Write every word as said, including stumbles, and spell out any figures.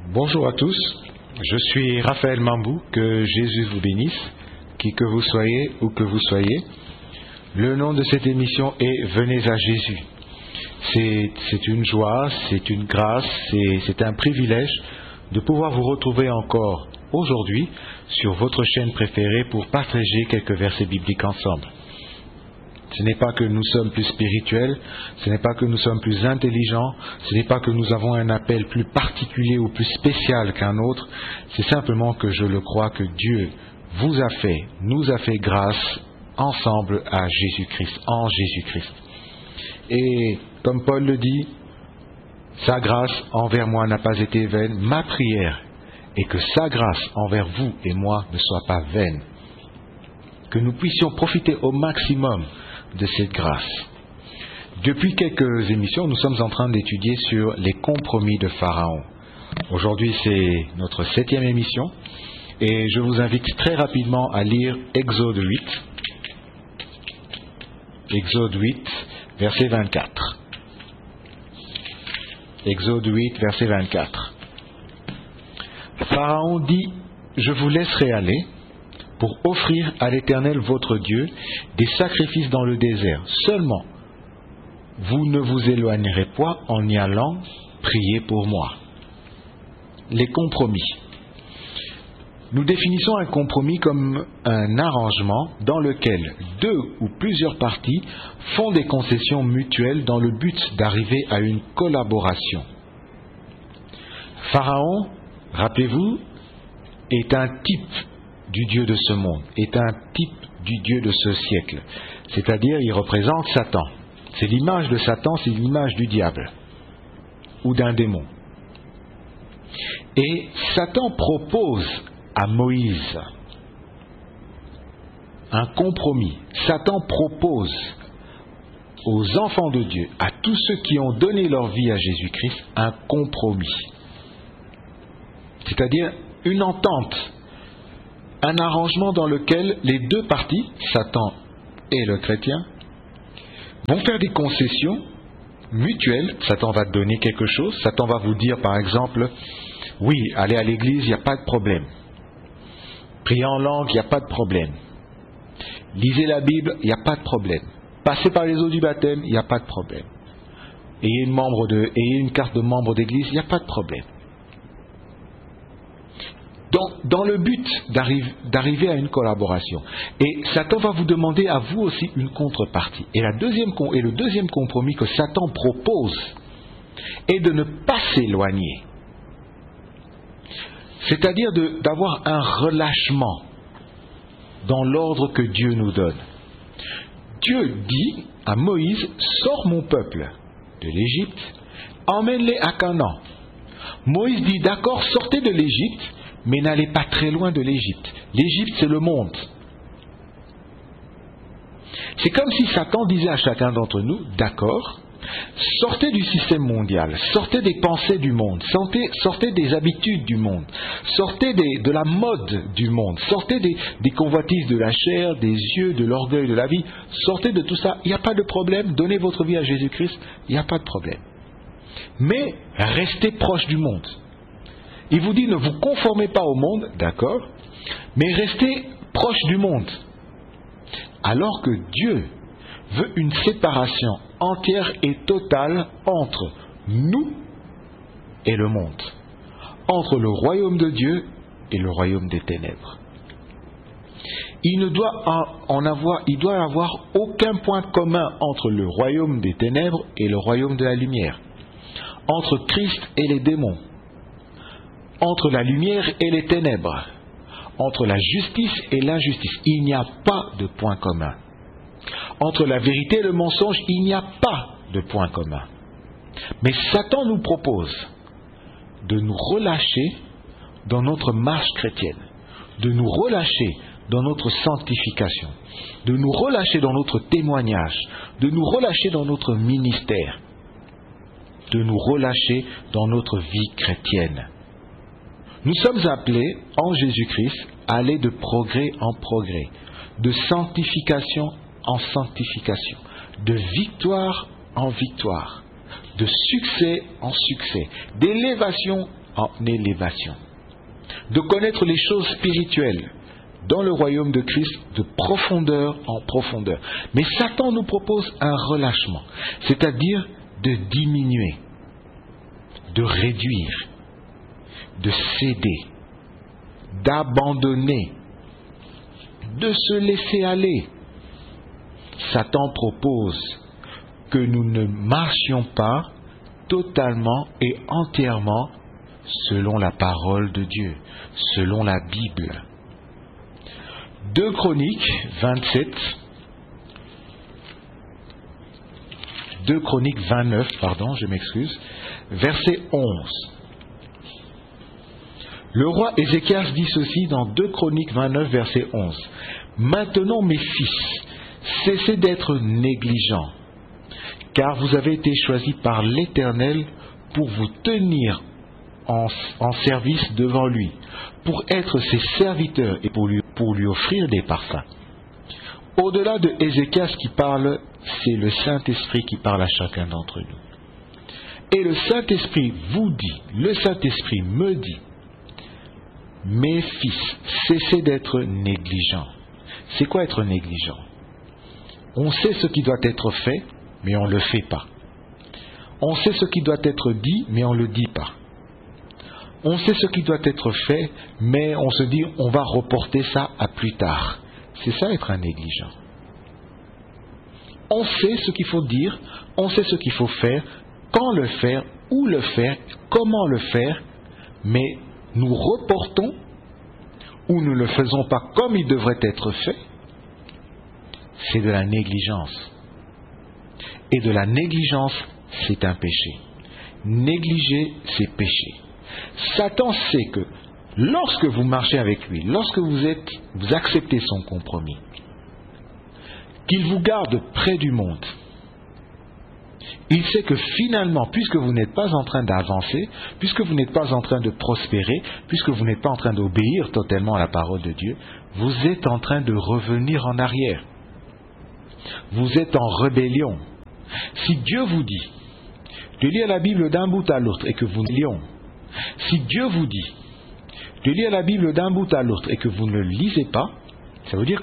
Bonjour à tous, je suis Raphaël Mambou, que Jésus vous bénisse, qui que vous soyez ou que vous soyez. Le nom de cette émission est Venez à Jésus. C'est, c'est une joie, c'est une grâce, c'est, c'est un privilège de pouvoir vous retrouver encore aujourd'hui sur votre chaîne préférée pour partager quelques versets bibliques ensemble. Ce n'est pas que nous sommes plus spirituels, ce n'est pas que nous sommes plus intelligents, ce n'est pas que nous avons un appel plus particulier ou plus spécial qu'un autre, c'est simplement que je le crois que Dieu vous a fait, nous a fait grâce ensemble à Jésus-Christ, en Jésus-Christ. Et comme Paul le dit, sa grâce envers moi n'a pas été vaine, ma prière est que sa grâce envers vous et moi ne soit pas vaine. Que nous puissions profiter au maximum de cette grâce. Depuis quelques émissions, nous sommes en train d'étudier sur les compromis de Pharaon. Aujourd'hui, c'est notre septième émission et je vous invite très rapidement à lire Exode huit. Exode huit, verset vingt-quatre. Exode huit, verset vingt-quatre. Pharaon dit, « Je vous laisserai aller pour offrir à l'Éternel votre Dieu des sacrifices dans le désert. Seulement, vous ne vous éloignerez pas en y allant prier pour moi. » Les compromis. Nous définissons un compromis comme un arrangement dans lequel deux ou plusieurs parties font des concessions mutuelles dans le but d'arriver à une collaboration. Pharaon, rappelez-vous, est un type du Dieu de ce monde, est un type du Dieu de ce siècle. C'est-à-dire, il représente Satan. C'est l'image de Satan, c'est l'image du diable ou d'un démon. Et Satan propose à Moïse un compromis. Satan propose aux enfants de Dieu, à tous ceux qui ont donné leur vie à Jésus-Christ, un compromis. C'est-à-dire une entente, un arrangement dans lequel les deux parties, Satan et le chrétien, vont faire des concessions mutuelles. Satan va te donner quelque chose. Satan va vous dire, par exemple, oui, allez à l'église, il n'y a pas de problème. Priez en langue, il n'y a pas de problème. Lisez la Bible, il n'y a pas de problème. Passez par les eaux du baptême, il n'y a pas de problème. Ayez une, membre de, ayez une carte de membre d'église, il n'y a pas de problème. Donc, dans le but d'arriver, d'arriver à une collaboration. Et Satan va vous demander à vous aussi une contrepartie. Et, la deuxième, et le deuxième compromis que Satan propose est de ne pas s'éloigner. C'est-à-dire de, d'avoir un relâchement dans l'ordre que Dieu nous donne. Dieu dit à Moïse, « Sors mon peuple de l'Égypte, emmène-les à Canaan. » Moïse dit, « D'accord, sortez de l'Égypte, mais n'allez pas très loin de l'Égypte. L'Égypte, c'est le monde. » C'est comme si Satan disait à chacun d'entre nous, d'accord, sortez du système mondial, sortez des pensées du monde, sortez, sortez des habitudes du monde, sortez des, de la mode du monde, sortez des, des convoitises de la chair, des yeux, de l'orgueil de la vie, sortez de tout ça, il n'y a pas de problème, donnez votre vie à Jésus-Christ, il n'y a pas de problème. Mais restez proche du monde. Il vous dit, ne vous conformez pas au monde, d'accord, mais restez proche du monde. Alors que Dieu veut une séparation entière et totale entre nous et le monde, entre le royaume de Dieu et le royaume des ténèbres. Il ne doit en avoir, il doit y avoir aucun point commun entre le royaume des ténèbres et le royaume de la lumière, entre Christ et les démons, entre la lumière et les ténèbres, entre la justice et l'injustice. Il n'y a pas de point commun. Entre la vérité et le mensonge, il n'y a pas de point commun. Mais Satan nous propose de nous relâcher dans notre marche chrétienne, de nous relâcher dans notre sanctification, de nous relâcher dans notre témoignage, de nous relâcher dans notre ministère, de nous relâcher dans notre vie chrétienne. Nous sommes appelés en Jésus-Christ à aller de progrès en progrès, de sanctification en sanctification, de victoire en victoire, de succès en succès, d'élévation en élévation, de connaître les choses spirituelles dans le royaume de Christ de profondeur en profondeur. Mais Satan nous propose un relâchement, c'est-à-dire de diminuer, de réduire, de céder, d'abandonner, de se laisser aller. Satan propose que nous ne marchions pas totalement et entièrement selon la parole de Dieu, selon la Bible. deux Chroniques vingt-sept, deux Chroniques vingt-neuf, pardon, je m'excuse, verset onze. Le roi Ézéchias dit ceci dans deux Chroniques vingt-neuf, verset onze. Maintenant, mes fils, cessez d'être négligents, car vous avez été choisis par l'Éternel pour vous tenir en, en service devant lui, pour être ses serviteurs et pour lui, pour lui offrir des parfums. Au-delà de Ézéchias qui parle, c'est le Saint-Esprit qui parle à chacun d'entre nous. Et le Saint-Esprit vous dit, le Saint-Esprit me dit, mes fils, cessez d'être négligents. C'est quoi être négligent? On sait ce qui doit être fait, mais on ne le fait pas. On sait ce qui doit être dit, mais on ne le dit pas. On sait ce qui doit être fait, mais on se dit on va reporter ça à plus tard. C'est ça être un négligent. On sait ce qu'il faut dire, on sait ce qu'il faut faire, quand le faire, où le faire, comment le faire, mais nous reportons ou nous ne le faisons pas comme il devrait être fait. C'est de la négligence. Et de la négligence, c'est un péché. Négliger, c'est péché. Satan sait que lorsque vous marchez avec lui, lorsque vous êtes, vous acceptez son compromis, qu'il vous garde près du monde, il sait que finalement, puisque vous n'êtes pas en train d'avancer, puisque vous n'êtes pas en train de prospérer, puisque vous n'êtes pas en train d'obéir totalement à la parole de Dieu, vous êtes en train de revenir en arrière. Vous êtes en rébellion. Si Dieu vous dit de lire la Bible d'un bout à l'autre et que vous ne lisez, si Dieu vous dit de lire la Bible d'un bout à l'autre et que vous ne le lisez pas, ça veut dire